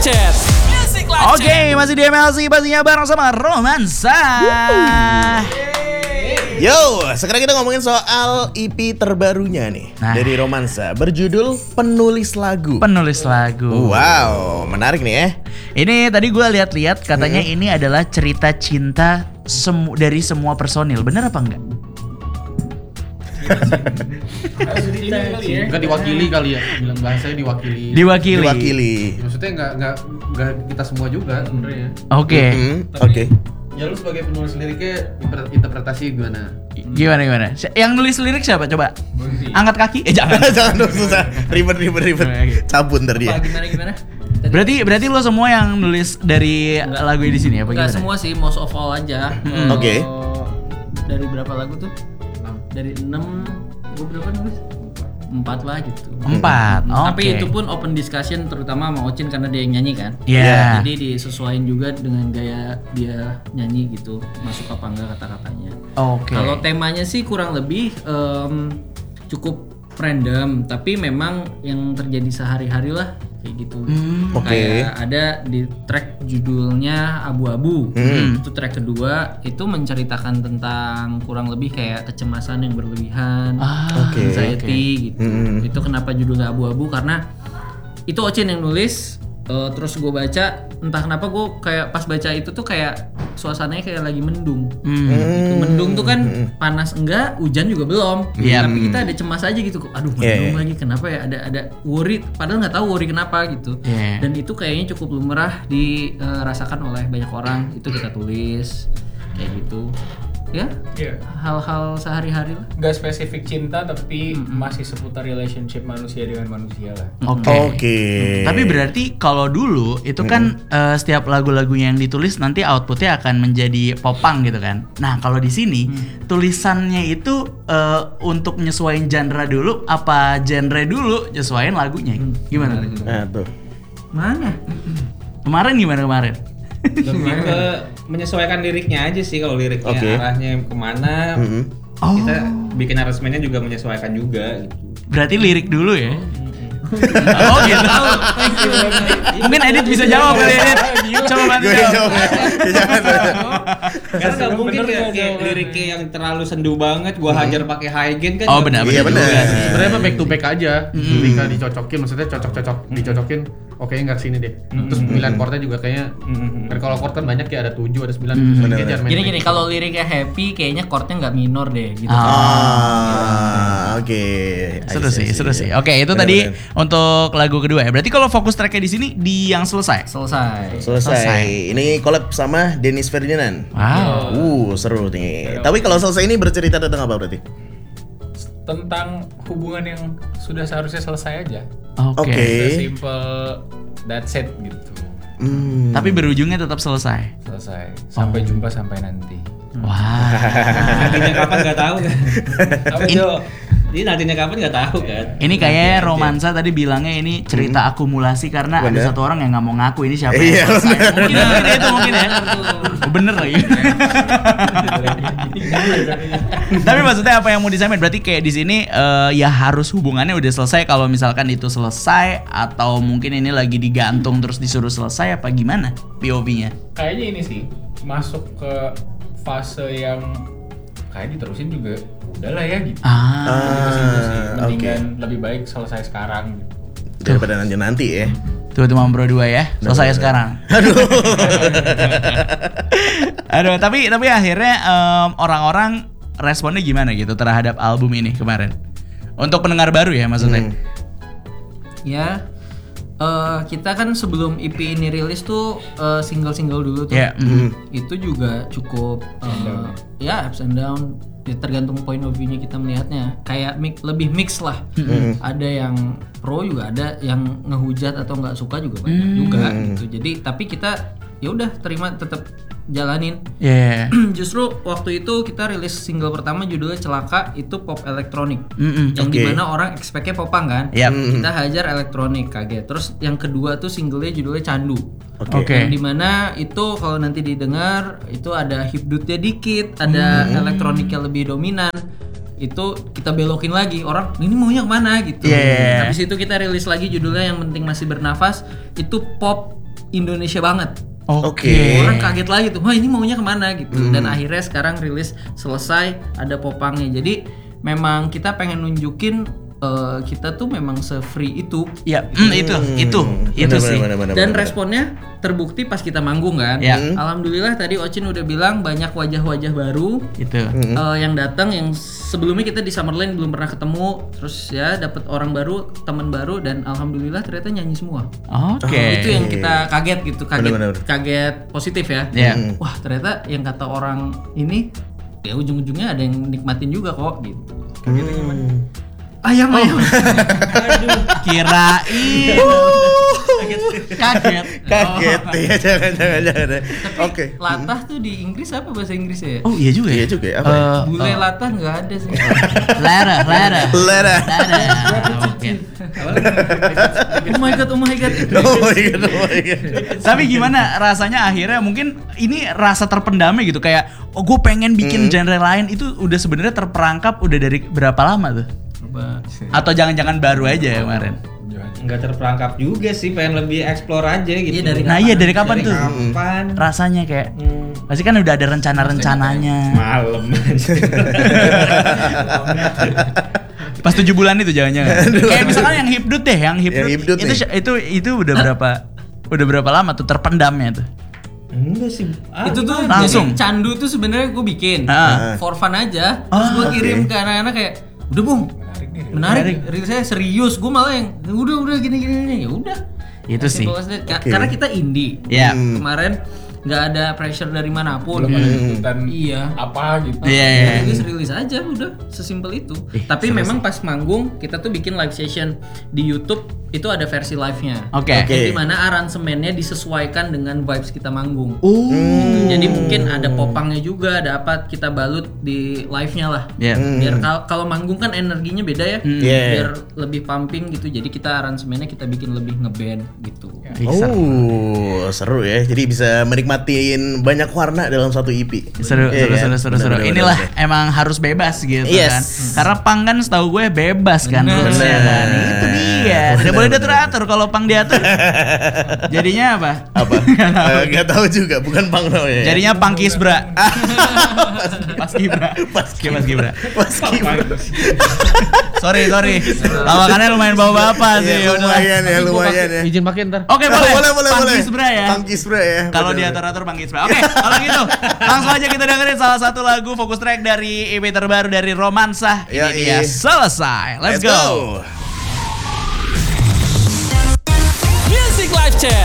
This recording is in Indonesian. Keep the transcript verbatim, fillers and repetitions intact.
Chat. Music Live Oke, okay, masih di M L C pastinya bareng sama Romansa. Yo, sekarang kita ngomongin soal E P terbarunya nih nah. dari Romansa berjudul Penulis Lagu. Penulis Lagu. Wow, menarik nih ya. Ini tadi gue lihat-lihat katanya hmm. ini adalah cerita cinta semu- dari semua personil. Bener apa enggak? Enggak diwakili kali ya, bilang bahasanya diwakili. Diwakili. Diwakili. Maksudnya enggak enggak enggak kita semua juga sebenarnya. Oke. Okay. Mm-hmm. Oke. Okay. Ya lu sebagai penulis liriknya interpretasi gimana? Gimana gimana? Yang nulis lirik siapa coba? Bunti. Angkat kaki? Eh jangan. Jangan dong, susah. Ribet ribet ribet. Cabut ntar dia. Apa, gimana gimana? Tadi. Berarti berarti lo semua yang nulis dari enggak, lagu di sini apa enggak gimana? Semua sih, most of all aja. Hmm. Oke. Okay. Dari berapa lagu tuh? enam. Dari enam, gue berapa nulis? Empat lah gitu. Empat. Hmm. Okay. Tapi itu pun open discussion terutama sama Ocin karena dia yang nyanyi kan. Iya. Yeah. Jadi disesuaikan juga dengan gaya dia nyanyi gitu. Masuk apa enggak kata-katanya. Oke. Okay. Kalau temanya sih kurang lebih um, cukup random, tapi memang yang terjadi sehari-hari lah kayak gitu. Mm. Oke. Okay. Kayak ada di track judulnya Abu-Abu. Mm. Itu track kedua itu menceritakan tentang kurang lebih kayak kecemasan yang berlebihan, ah, anxiety okay. gitu. Mm. Itu kenapa judulnya Abu-Abu karena itu Ocin yang nulis. Uh, terus gue baca, entah kenapa gue kayak pas baca itu tuh kayak suasananya kayak lagi mendung. Mm. Gitu. Mendung tuh kan panas enggak, hujan juga belum. Yeah. Tapi kita ada cemas aja gitu. Aduh mendung yeah. lagi, kenapa ya? Ada ada worry, padahal nggak tahu worry kenapa gitu. Yeah. Dan itu kayaknya cukup lumrah dirasakan uh, oleh banyak orang. Itu kita tulis kayak gitu. Ya, yeah. hal-hal sehari-hari lah. Gak spesifik cinta tapi mm-hmm. masih seputar relationship manusia dengan manusia lah. Oke. Okay. Okay. Tapi berarti kalau dulu itu kan mm-hmm. uh, setiap lagu-lagunya yang ditulis nanti outputnya akan menjadi popang gitu kan. Nah kalau di sini mm. tulisannya itu uh, untuk nyesuaiin genre dulu apa genre dulu nyesuaiin lagunya? Gimana? Mm. Nah tuh. Mana? Kemarin gimana kemarin? Lebih ke menyesuaikan liriknya aja sih, kalau liriknya okay. arahnya kemana mm-hmm. oh. kita bikin aransemennya juga menyesuaikan juga gitu. Berarti lirik dulu ya? Oh gitu. Mungkin Edit bisa jawab kali Edit. Coba bantu jawab. Karena nggak mungkin kayak, kayak liriknya yang terlalu sendu banget gua hajar pakai high gain kan. Oh benar benar. Iya benar. Sebenarnya mah back to back aja. Ketika dicocokin, maksudnya cocok-cocok dicocokin. Oke nggak kesini deh. Terus pemilihan chordnya juga kayaknya. Kan kalau chord kan banyak ya, ada tujuh, ada sembilan. Gini-gini kalau liriknya happy kayaknya chordnya nggak minor deh gitu. Ah, oke. Seru sih, seru sih. Oke, itu tadi untuk lagu kedua ya. Berarti kalau fokus tracknya di sini di yang selesai. Selesai. Selesai. selesai. Ini collab sama Dennis Ferdinand. Wow. Uh, seru nih. Tapi kalau selesai ini bercerita tentang apa berarti? Tentang hubungan yang sudah seharusnya selesai aja. Oke. Okay. Okay. Simple, that's it gitu. Hmm. Tapi berujungnya tetap selesai. Selesai. Sampai oh. jumpa sampai nanti. Wah. Nantinya kapan nggak tahu kan? Apa In- Jo? Ini nantinya kapan nggak tahu kan? Ini kayaknya Romansa tadi bilangnya ini cerita hmm. akumulasi karena bener. Ada satu orang yang nggak mau ngaku ini siapa yang iya, selesai. Mungkin, mungkin itu mungkin ya. Bener lagi. Tapi maksudnya apa yang mau disampaikan? Berarti kayak di sini uh, ya harus hubungannya udah selesai. Kalau misalkan itu selesai atau mungkin ini lagi digantung terus disuruh selesai apa gimana P O V-nya? Kayaknya ini sih masuk ke fase yang kayak diterusin juga udahlah ya gitu. Ah, ah mendingan okay. lebih baik selesai sekarang gitu. Daripada nanti-nanti ya. Tuh teman bro dua ya, selesai nah, sekarang. Aduh. Aduh, tapi tapi akhirnya um, orang-orang responnya gimana gitu terhadap album ini kemarin? Untuk pendengar baru ya maksudnya. Hmm. Ya. Uh, kita kan sebelum E P ini rilis tuh uh, single-single dulu tuh. Yeah. Mm-hmm. Itu juga cukup uh, ya ups and down. Ya, tergantung point of view-nya kita melihatnya. Kayak mix, lebih mix lah. Mm-hmm. Ada yang pro juga ada, yang ngehujat atau nggak suka juga banyak mm-hmm. juga gitu. Jadi tapi kita ya udah terima, tetap jalanin. Yeah. Justru waktu itu kita rilis single pertama judulnya Celaka, itu pop elektronik. Mm-hmm. Yang okay. dimana orang expect-nya popang kan. Yep. Kita hajar elektronik kaget. Terus yang kedua tuh singlenya judulnya Candu. Oke. Okay. Yang dimana itu kalau nanti didengar itu ada hipdutnya dikit, ada mm-hmm. elektroniknya lebih dominan. Itu kita belokin lagi, orang ini maunya kemana gitu. Yeah. Habis itu kita rilis lagi judulnya Yang Penting Masih Bernafas. Itu pop Indonesia banget. Oke. Oke. Orang kaget lagi tuh, wah ini maunya kemana gitu. Hmm. Dan akhirnya sekarang rilis selesai, ada popangnya. Jadi memang kita pengen nunjukin uh, kita tuh memang se-free itu. Ya, mm, itu, itu, itu Benar, sih. benar, benar, Dan benar. responnya terbukti pas kita manggung kan. Ya. Alhamdulillah tadi Ocin udah bilang banyak wajah-wajah baru Itu. uh, yang datang yang sebelumnya kita di Summerland belum pernah ketemu. Terus ya dapat orang baru, teman baru dan alhamdulillah ternyata nyanyi semua. Oke. Itu yang kita kaget gitu, kaget Benar, benar. kaget positif ya. Ya. Wah, ternyata yang kata orang ini ya ujung-ujungnya ada yang nikmatin juga kok gitu. Kagetnya gimana? Ayam ayam. Aduh, Kirain. Kaget. Kaget ya, jangan jangan jangan. Oke. Latah tuh di Inggris apa bahasa Inggrisnya ya? Oh iya juga Iya ya. juga ya, apa ya? Eh, Bule latah nggak ada sih. Lara, Lara. Lera. Lara. Oke. Oh my god, oh my god. Oh my god, oh my god. Tapi gimana rasanya akhirnya mungkin ini rasa terpendamnya gitu kayak oh gue pengen bikin genre lain itu udah sebenarnya terperangkap udah dari berapa lama tuh? Coba. Atau jangan-jangan baru aja ya kemarin? Nggak terperangkap juga sih, pengen lebih explore aja gitu. Iya, dari Nah iya dari kapan Dari tuh? kapan? Rasanya kayak Hmm, pasti kan udah ada rencana-rencananya. malam. Pas tujuh bulan itu jangan-jangan. Kayak misalkan yang hipdut deh, yang hipdut, Yang hipdut itu, nih. itu itu udah berapa udah berapa lama tuh terpendamnya tuh? Enggak sih. Ah, Itu tuh Langsung. jadi candu tuh sebenarnya gue bikin Ah. for fun aja. Terus gue Ah, kirim oke. ke anak-anak kayak, udah bung, menarik, rilis saya serius. Gue malah yang udah udah gini gini ya udah. Itu sih. Simple as that. Ka- Oke. Karena kita indie. Iya. Kemarin nggak ada pressure dari manapun. Belum ada tuntutan Iya. apa gitu. Iya, iya. Rilis rilis aja udah sesimpel itu. Ih, Tapi seru memang pas manggung kita tuh bikin live session di YouTube itu ada versi live-nya. Oke. Oke. Di mana aransemennya disesuaikan dengan vibes kita manggung. Oh. Gitu. Jadi mungkin ada popangnya juga, ada apa kita balut di live-nya lah. Iya. Biar kal- kalau manggung kan energinya beda ya. Yeah. Biar lebih pumping gitu. Jadi kita aransemennya kita bikin lebih ngeband gitu. Ih, seru. Oh, seru ya. Jadi bisa menikmatin banyak warna dalam satu E P. Seru, Iya seru, kan? seru, seru, seru. Bener, bener, Inilah bener. emang harus bebas gitu Yes. kan. Karena pang kan setahu gue bebas kan Bener. rules-nya kan. Bener. Itu dia. Tidak Bener, boleh bener, diatur-atur. Kalau pang diatur jadinya apa? Apa? Eh, Gak tahu juga, bukan pang namanya. ya? Jadinya pang kisbra. Pas kibra. Pas Pas kibra. Pas kibra. Sorry, sorry. Lawakannya lumayan bawa-bapak sih. Iya, Udah. lumayan ya, Tapi gua lumayan pakai- ya. Izin pakai ntar. Oke, boleh. boleh, boleh, Pang boleh. kisbra ya. Pang kisbra ya. Kalau Bener. diatur-atur Bang Kisbra. Oke, kalau gitu langsung aja kita dengerin salah satu lagu fokus track dari E P terbaru dari Romansa. Ini Yoi. dia Selesai. Let's, go. Music Live Chat.